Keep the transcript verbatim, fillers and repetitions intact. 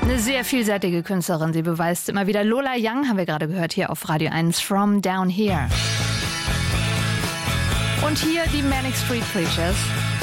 Eine sehr vielseitige Künstlerin, sie beweist immer wieder. Lola Young haben wir gerade gehört hier auf Radio eins, From Down Here. Und hier die Manic Street Preachers.